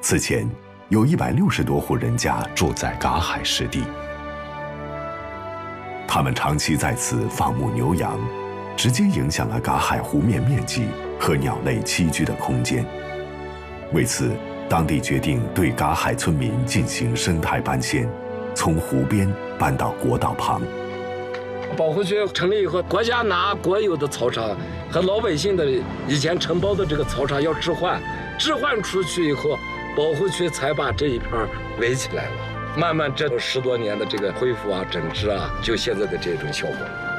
此前，有160多户人家住在嘎海湿地，他们长期在此放牧牛羊，直接影响了嘎海湖面面积和鸟类栖居的空间。为此，当地决定对嘎海村民进行生态搬迁，从湖边搬到国道旁。 保护区成立以后，国家拿国有的草场和老百姓的以前承包的这个草场要置换，置换出去以后，保护区才把这一片围起来了。慢慢这10多年的这个恢复啊、整治啊，就现在的这种效果。